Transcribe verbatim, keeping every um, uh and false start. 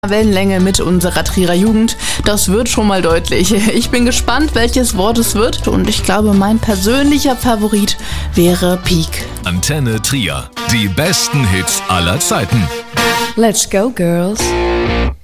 Wellenlänge mit unserer Trierer Jugend. Das wird schon mal deutlich. Ich bin gespannt, welches Wort es wird, und ich glaube, mein persönlicher Favorit wäre Peak. Antenne Trier. Die besten Hits aller Zeiten. Let's go, girls.